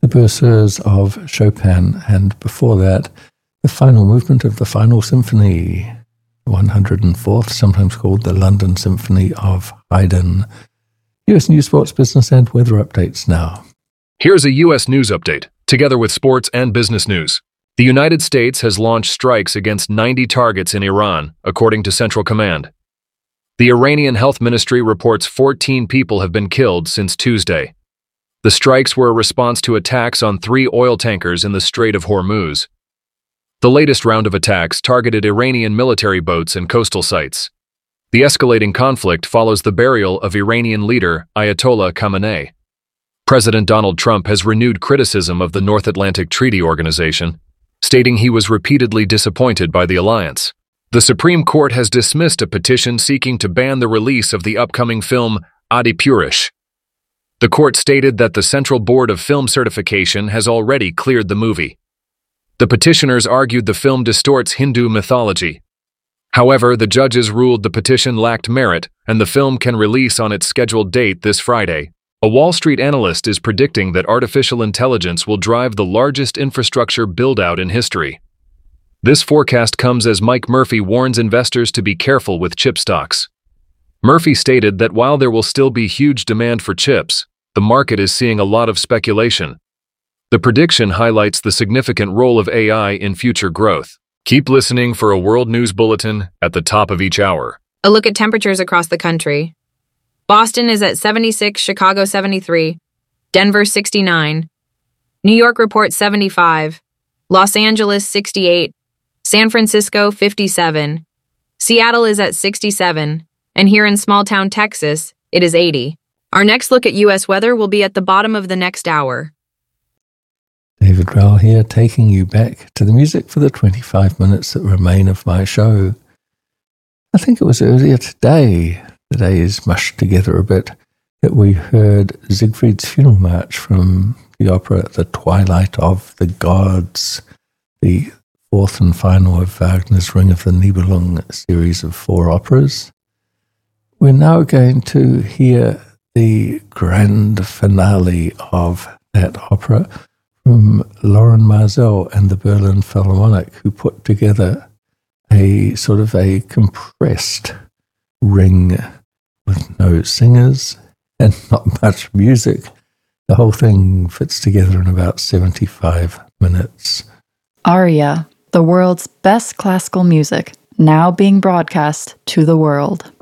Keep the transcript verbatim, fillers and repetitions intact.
the Berceuse of Chopin, and before that, the final movement of the Final Symphony, the one hundred fourth, sometimes called the London Symphony of Haydn. U S News, Sports, Business, and Weather updates now. Here's a U S News update, together with sports and business news. The United States has launched strikes against ninety targets in Iran, according to Central Command. The Iranian Health Ministry reports fourteen people have been killed since Tuesday. The strikes were a response to attacks on three oil tankers in the Strait of Hormuz. The latest round of attacks targeted Iranian military boats and coastal sites. The escalating conflict follows the burial of Iranian leader Ayatollah Khamenei. President Donald Trump has renewed criticism of the North Atlantic Treaty Organization, stating he was repeatedly disappointed by the alliance. The Supreme Court has dismissed a petition seeking to ban the release of the upcoming film Adipurish. The court stated that the Central Board of Film Certification has already cleared the movie. The petitioners argued the film distorts Hindu mythology. However, the judges ruled the petition lacked merit and the film can release on its scheduled date this Friday. A Wall Street analyst is predicting that artificial intelligence will drive the largest infrastructure build-out in history. This forecast comes as Mike Murphy warns investors to be careful with chip stocks. Murphy stated that while there will still be huge demand for chips, the market is seeing a lot of speculation. The prediction highlights the significant role of A I in future growth. Keep listening for a World News Bulletin at the top of each hour. A look at temperatures across the country. Boston is at seventy-six, Chicago seventy-three, Denver sixty-nine, New York reports seventy-five, Los Angeles sixty-eight, San Francisco fifty-seven, Seattle is at sixty-seven, and here in small-town Texas, it is eighty. Our next look at U S weather will be at the bottom of the next hour. David Rowell here, taking you back to the music for the twenty-five minutes that remain of my show. I think it was earlier today, the day is mushed together a bit, that we heard Siegfried's Funeral March from the opera The Twilight of the Gods, the fourth and final of Wagner's Ring of the Nibelung series of four operas. We're now going to hear the grand finale of that opera from Lauren Marzell and the Berlin Philharmonic, who put together a sort of a compressed Ring with no singers and not much music. The whole thing fits together in about seventy-five minutes. Aria, the world's best classical music, now being broadcast to the world.